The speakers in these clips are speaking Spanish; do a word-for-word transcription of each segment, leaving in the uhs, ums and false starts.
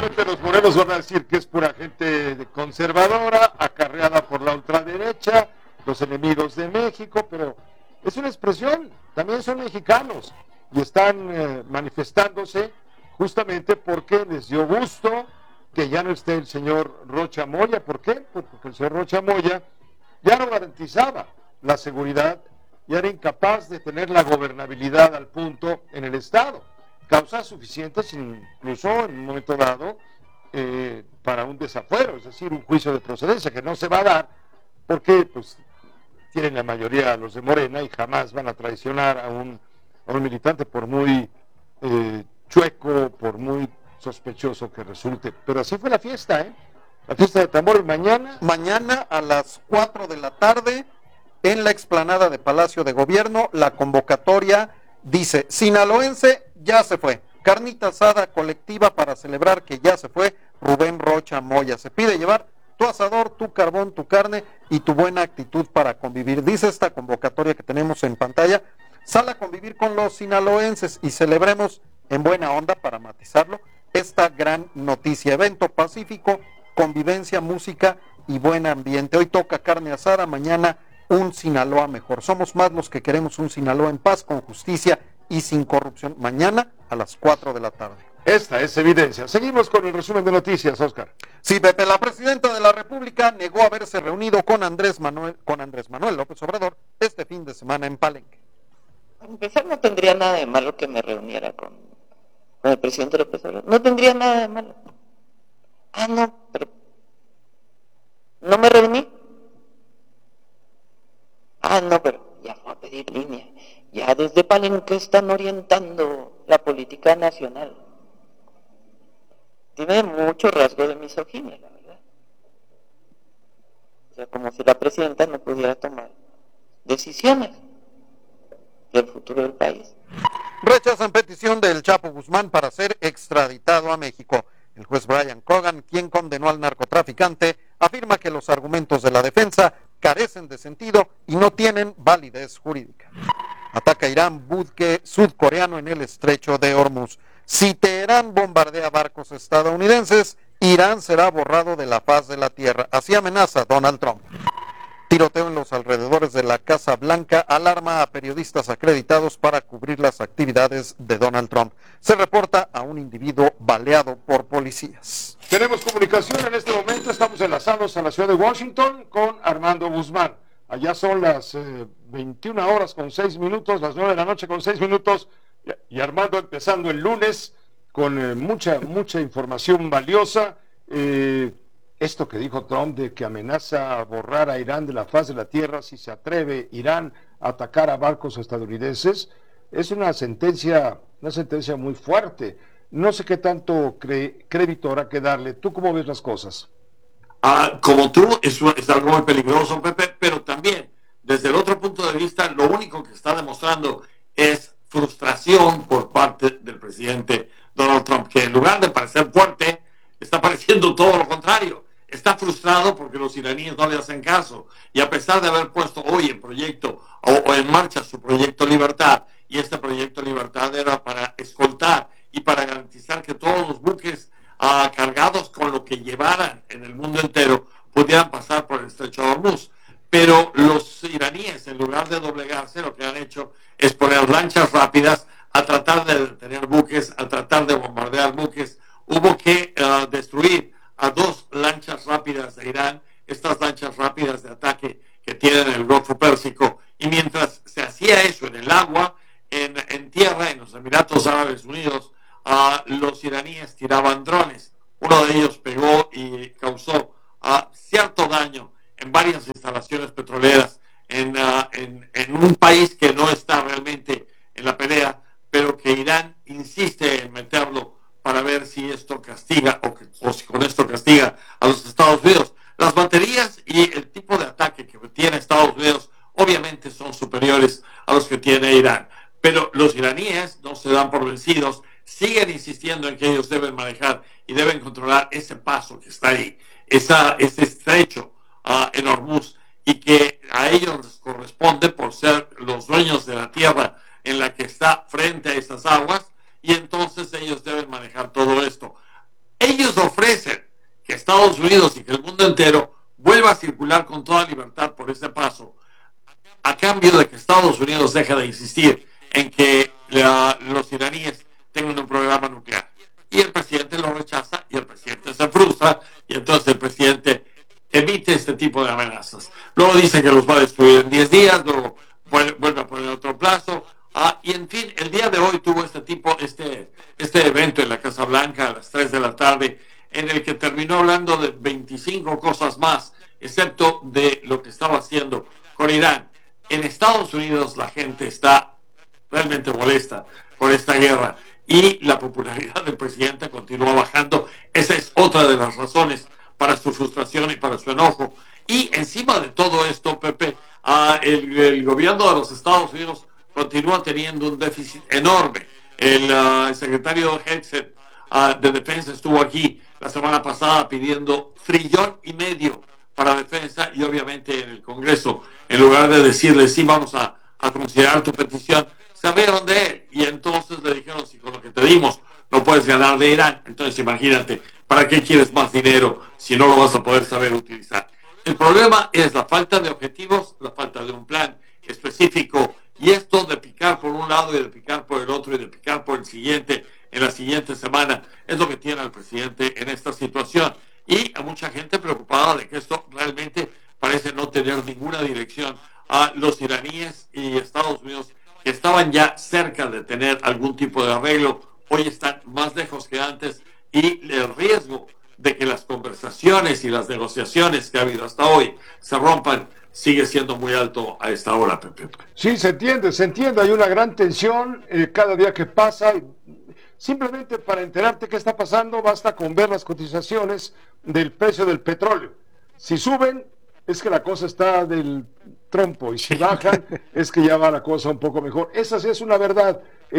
seguramente los morenos van a decir que es pura gente conservadora, acarreada por la ultraderecha, los enemigos de México, pero es una expresión, también son mexicanos y están eh, manifestándose justamente porque les dio gusto que ya no esté el señor Rocha Moya. ¿Por qué? Pues porque el señor Rocha Moya ya no garantizaba la seguridad y era incapaz de tener la gobernabilidad al punto en el Estado. Causas suficientes incluso en un momento dado eh, para un desafuero, es decir, un juicio de procedencia que no se va a dar porque pues tienen la mayoría los de Morena y jamás van a traicionar a un, a un militante por muy eh, chueco, por muy sospechoso que resulte. Pero así fue la fiesta, ¿eh? La fiesta de tambores mañana. Mañana a las cuatro de la tarde en la explanada de Palacio de Gobierno, la convocatoria dice, sinaloense ya se fue, carnita asada colectiva para celebrar que ya se fue Rubén Rocha Moya. Se pide llevar tu asador, tu carbón, tu carne y tu buena actitud para convivir. Dice esta convocatoria que tenemos en pantalla, sal a convivir con los sinaloenses y celebremos en buena onda, para matizarlo, esta gran noticia. Evento pacífico, convivencia, música y buen ambiente. Hoy toca carne asada, mañana un Sinaloa mejor. Somos más los que queremos un Sinaloa en paz, con justicia y sin corrupción. Mañana a las cuatro de la tarde. Esta es evidencia. Seguimos con el resumen de noticias, Oscar. Sí, Pepe, la presidenta de la República negó haberse reunido con Andrés Manuel, con Andrés Manuel López Obrador este fin de semana en Palenque. Para empezar, no tendría nada de malo que me reuniera con, con el presidente López Obrador. No tendría nada de malo. Ah, no, pero no me reuní. Ah, no, pero ya fue a pedir línea. Ya desde Palenque están orientando la política nacional. Tiene mucho rasgo de misoginia, la verdad. O sea, como si la presidenta no pudiera tomar decisiones del futuro del país. Rechazan petición del Chapo Guzmán para ser extraditado a México. El juez Brian Cogan, quien condenó al narcotraficante, afirma que los argumentos de la defensa carecen de sentido y no tienen validez jurídica. Ataca Irán buque sudcoreano en el estrecho de Hormuz. Si Teherán bombardea barcos estadounidenses, Irán será borrado de la faz de la tierra. Así amenaza Donald Trump. Tiroteo en los alrededores de la Casa Blanca alarma a periodistas acreditados para cubrir las actividades de Donald Trump. Se reporta a un individuo baleado por policías. Tenemos comunicación en este momento, estamos enlazados a la ciudad de Washington con Armando Guzmán. Allá son las eh, veintiuna horas con seis minutos, las nueve de la noche con seis minutos, y, y Armando empezando el lunes con eh, mucha, mucha información valiosa. Eh, esto que dijo Trump de que amenaza a borrar a Irán de la faz de la tierra si se atreve Irán a atacar a barcos estadounidenses, es una sentencia, una sentencia muy fuerte. No sé qué tanto cre- crédito habrá que darle. ¿Tú cómo ves las cosas? Ah, como tú, es, es algo muy peligroso, Pepe, pero también, desde el otro punto de vista, lo único que está demostrando es frustración por parte del presidente Donald Trump, que en lugar de parecer fuerte, está pareciendo todo lo contrario. Está frustrado porque los iraníes no le hacen caso, y a pesar de haber puesto hoy en proyecto o, o en marcha su proyecto Libertad, y este proyecto Libertad era para escoltar y para garantizar que todos los buques uh, cargados con lo que llevaran en el mundo entero pudieran pasar por el estrecho de Hormuz. Pero los iraníes, en lugar de doblegarse, lo que han hecho es poner lanchas rápidas a tratar de detener buques, a tratar de bombardear buques. Hubo que uh, destruir a dos lanchas rápidas de Irán, estas lanchas rápidas de ataque que tienen el Golfo Pérsico, y mientras se hacía eso en el agua, en, en tierra, en los Emiratos Árabes Unidos, uh, los iraníes tiraban drones. Uno de ellos pegó y causó uh, cierto daño en varias instalaciones petroleras en, uh, en, en un país que no está realmente en la pelea, pero que Irán insiste en meterlo para ver si esto castiga o, que, o si con esto castiga a los Estados Unidos. Las baterías y el tipo de ataque que tiene Estados Unidos obviamente son superiores a los que tiene Irán, pero los iraníes no se dan por vencidos, siguen insistiendo en que ellos deben manejar y deben controlar ese paso que está ahí, esa, ese estrecho uh, en Hormuz, y que a ellos les corresponde por ser los dueños de la tierra en la que está frente a esas aguas, y entonces ellos deben manejar todo esto. Ellos ofrecen que Estados Unidos y que el mundo entero vuelva a circular con toda libertad por ese paso, a cambio de que Estados Unidos deje de insistir en que la, los iraníes tengan un programa nuclear. Y el presidente lo rechaza, y el presidente se frustra, y entonces el presidente emite este tipo de amenazas. Luego dice que los va a destruir en diez días, luego vuelve a poner otro plazo. Ah, y en fin, el día de hoy tuvo este tipo, este, este evento en la Casa Blanca a las tres de la tarde, en el que terminó hablando de veinticinco cosas más, excepto de lo que estaba haciendo con Irán. En Estados Unidos la gente está realmente molesta por esta guerra y la popularidad del presidente continúa bajando. Esa es otra de las razones para su frustración y para su enojo. Y encima de todo esto, Pepe, uh, el, el gobierno de los Estados Unidos continúa teniendo un déficit enorme. El, uh, el secretario Hegseth uh, de Defensa estuvo aquí la semana pasada pidiendo trillón y medio para defensa, y obviamente en el Congreso, en lugar de decirle sí, vamos a, a considerar tu petición, se abrieron de él, y entonces le dijeron, si con lo que te dimos no puedes ganar de Irán, entonces imagínate, ¿para qué quieres más dinero si no lo vas a poder saber utilizar? El problema es la falta de objetivos, la falta de un plan específico, y esto de picar por un lado y de picar por el otro y de picar por el siguiente en la siguiente semana, es lo que tiene al presidente en esta situación. Y a mucha gente preocupada de que esto realmente parece no tener ninguna dirección. A los iraníes y Estados Unidos, que estaban ya cerca de tener algún tipo de arreglo, hoy están más lejos que antes, y el riesgo de que las conversaciones y las negociaciones que ha habido hasta hoy se rompan sigue siendo muy alto a esta hora, Pepe. Sí, se entiende, se entiende, hay una gran tensión eh, cada día que pasa. Simplemente para enterarte qué está pasando, basta con ver las cotizaciones del precio del petróleo. Si suben, es que la cosa está del trompo, y si bajan, es que ya va la cosa un poco mejor. Esa sí es una verdad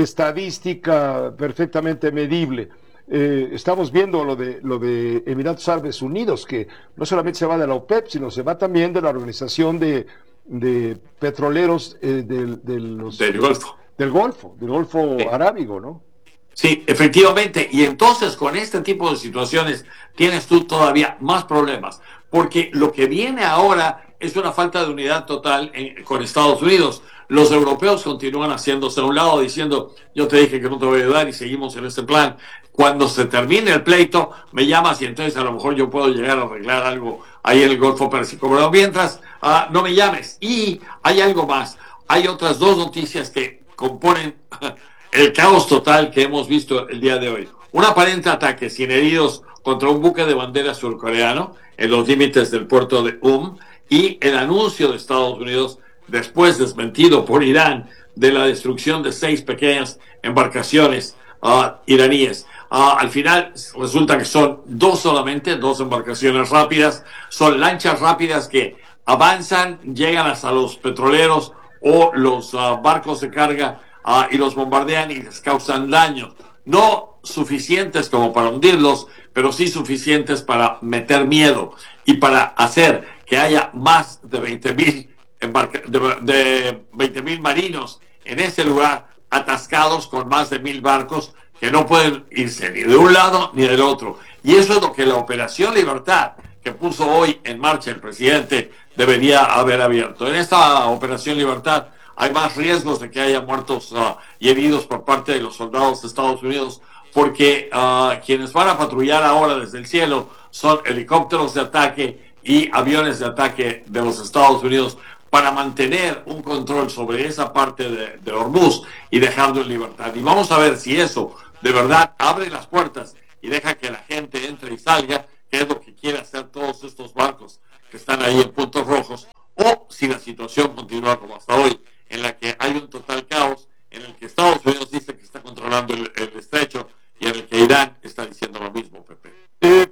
estadística perfectamente medible. Eh, estamos viendo lo de, lo de Emiratos Árabes Unidos, que no solamente se va de la OPEP, sino se va también de la Organización de, de Petroleros eh, de, de los, del Golfo. Del Golfo, del Golfo sí. Arábigo, ¿no? Sí, efectivamente, y entonces con este tipo de situaciones tienes tú todavía más problemas, porque lo que viene ahora es una falta de unidad total en, con Estados Unidos. Los europeos continúan haciéndose a un lado diciendo, yo te dije que no te voy a ayudar y seguimos en este plan. Cuando se termine el pleito, me llamas y entonces a lo mejor yo puedo llegar a arreglar algo ahí en el Golfo Pérsico. Pero mientras, uh, no me llames. Y hay algo más, hay otras dos noticias que componen el caos total que hemos visto el día de hoy. Un aparente ataque sin heridos contra un buque de bandera surcoreano en los límites del puerto de Umm, y el anuncio de Estados Unidos, después desmentido por Irán, de la destrucción de seis pequeñas embarcaciones uh, iraníes. Uh, al final resulta que son dos solamente, dos embarcaciones rápidas, son lanchas rápidas que avanzan, llegan hasta los petroleros o los uh, barcos de carga, Uh, y los bombardean y les causan daño. No suficientes como para hundirlos, pero sí suficientes para meter miedo y para hacer que haya más de veinte mil de, de veinte mil marinos en ese lugar, atascados con más de mil barcos que no pueden irse ni de un lado ni del otro. Y eso es lo que la Operación Libertad, que puso hoy en marcha el presidente, debería haber abierto. En esta Operación Libertad hay más riesgos de que haya muertos uh, y heridos por parte de los soldados de Estados Unidos, porque uh, quienes van a patrullar ahora desde el cielo son helicópteros de ataque y aviones de ataque de los Estados Unidos, para mantener un control sobre esa parte de, de Hormuz y dejarlo en libertad. Y vamos a ver si eso de verdad abre las puertas y deja que la gente entre y salga, que es lo que quiere hacer todos estos barcos que están ahí en puntos rojos, o si la situación continúa como hasta hoy, en la que hay un total caos, en el que Estados Unidos dice que está controlando el, el estrecho, y en el que Irán está diciendo lo mismo, Pepe. Eh,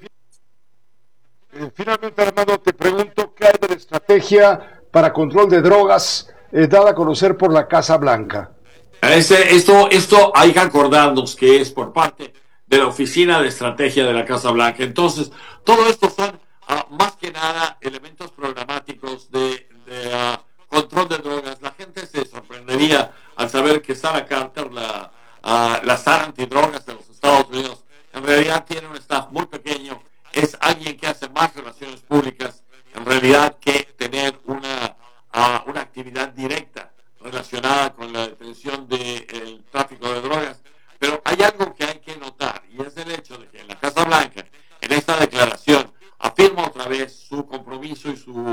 eh, finalmente, Armando, te pregunto, ¿qué hay de la estrategia para control de drogas eh, dada a conocer por la Casa Blanca? Ese, esto, esto hay que acordarnos que es por parte de la Oficina de Estrategia de la Casa Blanca. Entonces, todo esto son uh, más que nada elementos programáticos de... de uh, control de drogas. La gente se sorprendería al saber que Sarah Carter, la, uh, la SAR antidrogas de los Estados Unidos, en realidad tiene un staff muy es alguien que hace más relaciones públicas en realidad que tener una, uh, una actividad directa relacionada con la detención del tráfico de drogas. Pero hay algo que hay que notar, y es el hecho de que en la Casa Blanca, en esta declaración, afirma otra vez su compromiso y su,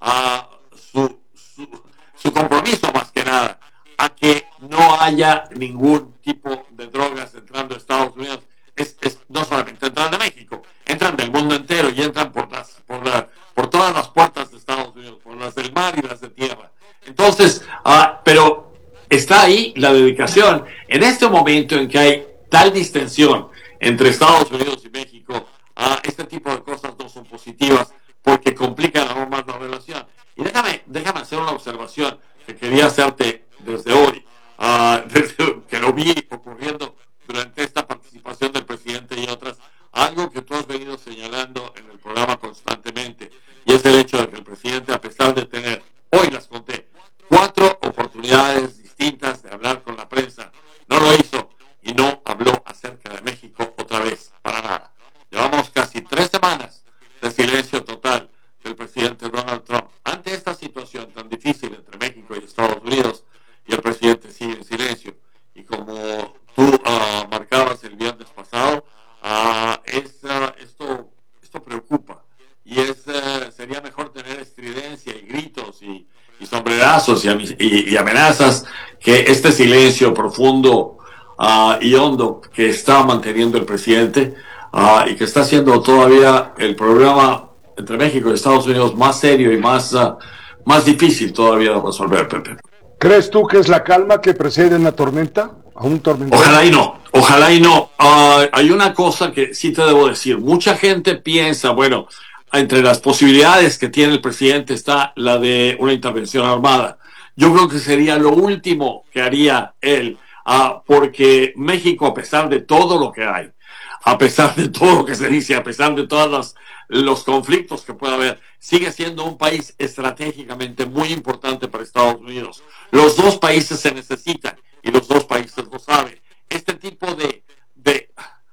uh, su, su, su compromiso más que nada a que no haya ningún tipo de drogas entrando a Estados Unidos. Es, es, no solamente entran de México, entran del mundo entero y entran por, las, por, la, por todas las puertas de Estados Unidos, por las del mar y las de tierra. Entonces, uh, pero está ahí la dedicación. En este momento en que hay tal distensión entre Estados Unidos y México, uh, este tipo de cosas no son positivas porque complican aún más la relación. Y déjame, déjame hacer una observación que quería hacerte desde hoy, uh, desde que lo vi ocurriendo durante esta participación del presidente y otras, algo que tú has venido señalando en el programa constantemente, y es el hecho de que el presidente, a pesar de tener, hoy las conté, cuatro oportunidades distintas de hablar con la prensa, no lo hizo y no habló acerca de México otra vez, para nada. Llevamos casi tres semanas de silencio total del presidente Donald Trump ante esta situación tan difícil entre México y Estados Unidos, y el presidente sigue en silencio. Y como tú uh, marcabas el viernes pasado, uh, es, uh, esto, esto preocupa, y es, uh, sería mejor tener estridencia y gritos y, y sombrerazos y, y, y amenazas que este silencio profundo uh, y hondo que está manteniendo el presidente, uh, y que está haciendo todavía el programa entre México y Estados Unidos más serio y más, uh, más difícil todavía de resolver, Pepe. ¿Crees tú que es la calma que precede una tormenta? ¿A un tormento? Ojalá y no, ojalá y no. Uh, hay una cosa que sí te debo decir. Mucha gente piensa, bueno, entre las posibilidades que tiene el presidente está la de una intervención armada. Yo creo que sería lo último que haría él, uh, porque México, a pesar de todo lo que hay, a pesar de todo lo que se dice, a pesar de todos los, los conflictos que pueda haber, sigue siendo un país estratégicamente muy importante para Estados Unidos. Los dos países se necesitan y los dos países lo saben. Este tipo de, de,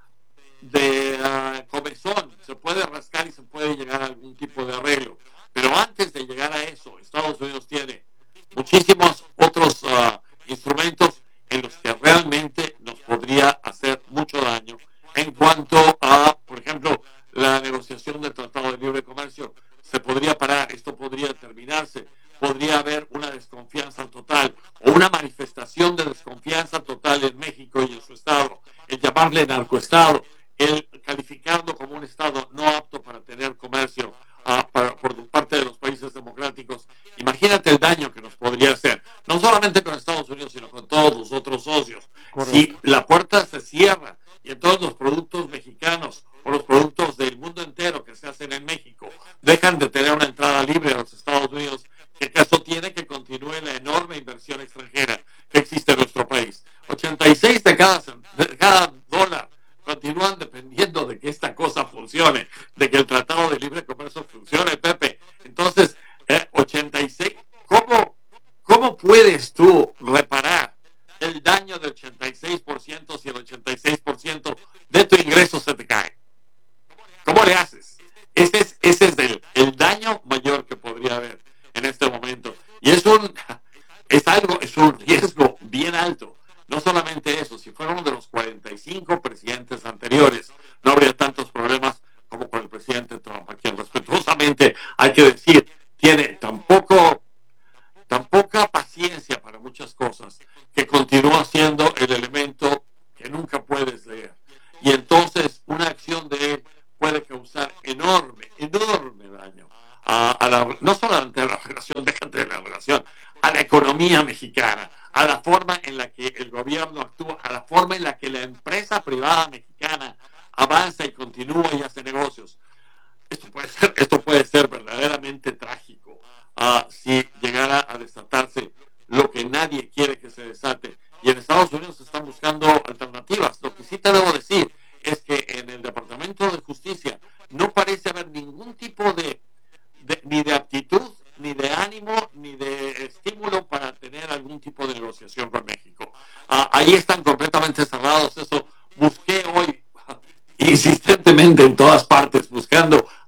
de uh, comezón se puede rascar y se puede llegar a algún tipo de arreglo. Pero antes de llegar a eso, Estados Unidos tiene muchísimos otros uh, instrumentos en los que realmente nos podría hacer mucho daño. En cuanto a, por ejemplo, la negociación del Tratado de Libre Comercio, se podría parar, esto podría terminarse, podría haber una desconfianza total o una manifestación de desconfianza total en México y en su Estado, el llamarle narcoestado, el calificarlo como un Estado no apto para tener comercio uh, para, por parte de los países democráticos. Imagínate el daño que nos podría hacer, no solamente con Estados Unidos, sino con todos los otros socios. Correcto. Si la puerta se cierra y entonces los productos mexicanos o los productos del mundo entero que se hacen en México dejan de tener una entrada libre a los Estados Unidos, ¿qué caso tiene que continúe la enorme inversión extranjera que existe en nuestro país? ochenta y seis de cada, de cada dólar continúan dependiendo de que esta cosa funcione, de que el Tratado de Libre Comercio funcione, Pepe. Entonces, eh, ochenta y seis, ¿cómo, ¿cómo puedes tú reparar el daño del ochenta y seis por ciento si el ochenta y seis por ciento de tu ingreso se te cae? ¿Cómo le haces? Ese es, ese es el, el daño mayor que podría haber en este momento. Y es un, es algo, es un riesgo bien alto. No solamente eso, si fuera uno de los cuarenta y cinco presidentes anteriores, no habría tantos problemas como con el presidente Trump, a quien respetuosamente hay que decir, tiene tan poco, tan poca paciencia para muchas cosas, que continúa siendo el elemento que nunca puedes leer. Y entonces una acción de él puede causar enorme, enorme daño a, a la, no solamente a la relación, déjate de la relación, a la economía mexicana, a la forma en la que el gobierno actúa, a la forma en la que la empresa privada mexicana avanza y continúa y hace negocios. Esto puede ser, esto puede ser verdaderamente trágico uh, si llegara a desatarse lo que nadie quiere que se desate. Y en Estados Unidos se están buscando alternativas. Lo que sí te debo decir es que en el Departamento de Justicia no parece haber ningún tipo de, de ni de aptitud, ni de ánimo, ni de estímulo para tener algún tipo de negociación con México. Uh, ahí están completamente cerrados. Eso busqué hoy insistentemente en todas partes, buscando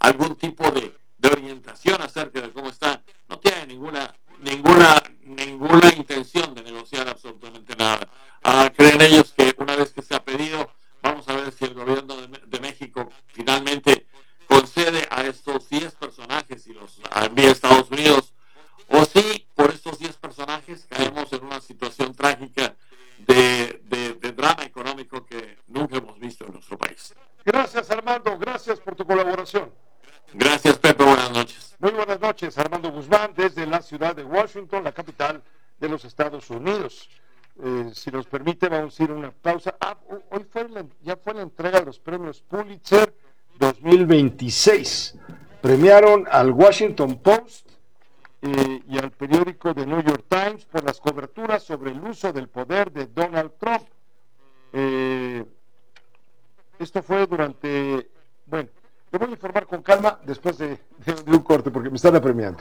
algún tipo de, de orientación acerca de cómo está. No tiene ninguna ninguna ninguna intención de negociar absolutamente nada. Ah, creen ellos que una vez que se ha pedido, vamos a ver si el gobierno de, de México finalmente concede a estos diez personajes y los envía a Estados Unidos, o si por estos diez personajes caemos en una situación trágica de, de, de drama económico que nunca hemos visto en nuestro país. Gracias, Armando, gracias por tu colaboración. Gracias, Pepe, buenas noches. Muy buenas noches, Armando Guzmán, desde la ciudad de Washington, la capital de los Estados Unidos. Eh, si nos permite, vamos a ir a una pausa. Ah, hoy fue la, ya fue la entrega de los premios Pulitzer dos mil veintiséis. Premiaron al Washington Post eh, y al periódico The New York Times por las coberturas sobre el uso del poder de Donald Trump. Eh, esto fue durante... Bueno, le voy a informar con calma después de, de, de un corte porque me están apremiando.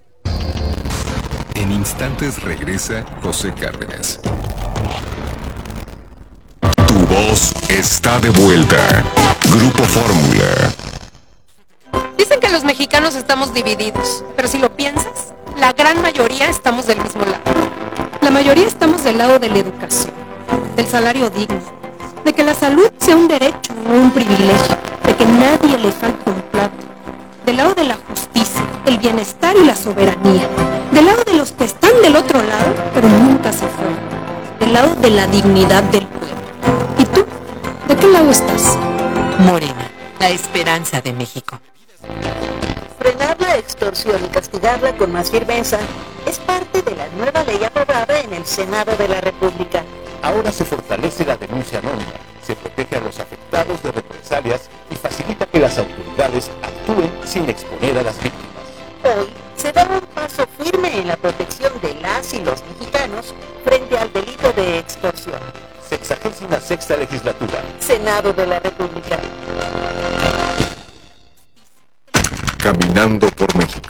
En instantes regresa José Cárdenas. Tu voz está de vuelta. Grupo Fórmula. Dicen que los mexicanos estamos divididos, pero si lo piensas, la gran mayoría estamos del mismo lado. La mayoría estamos del lado de la educación, del salario digno, de que la salud sea un derecho, no un privilegio, de que nadie le falte un plato, del lado de la justicia, el bienestar y la soberanía, del lado de los que están del otro lado, pero nunca se fueron, del lado de la dignidad del pueblo. ¿Y tú? ¿De qué lado estás? Morena, la esperanza de México. Frenar la extorsión y castigarla con más firmeza es parte de la nueva ley aprobada en el Senado de la República. Ahora se fortalece la denuncia anónima, se protege a los afectados de represalias y facilita que las autoridades actúen sin exponer a las víctimas. Hoy se da un paso firme en la protección de las y los mexicanos frente al delito de extorsión. Sexagésima sexta legislatura. Senado de la República. Caminando por México.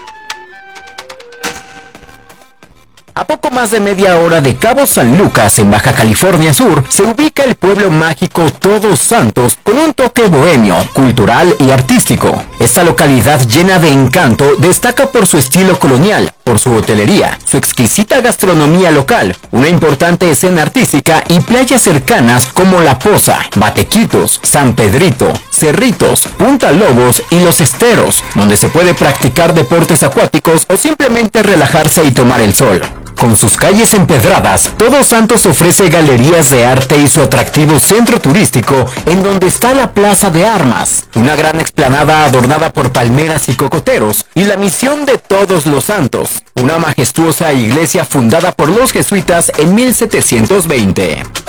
A poco más de media hora de Cabo San Lucas, en Baja California Sur, se ubica el pueblo mágico Todos Santos, con un toque bohemio, cultural y artístico. Esta localidad llena de encanto destaca por su estilo colonial, por su hotelería, su exquisita gastronomía local, una importante escena artística y playas cercanas como La Poza, Batequitos, San Pedrito, Cerritos, Punta Lobos y Los Esteros, donde se puede practicar deportes acuáticos o simplemente relajarse y tomar el sol. Con sus calles empedradas, Todos Santos ofrece galerías de arte y su atractivo centro turístico, en donde está la Plaza de Armas, una gran explanada adornada por palmeras y cocoteros, y la Misión de Todos los Santos, una majestuosa iglesia fundada por los jesuitas en mil setecientos veinte.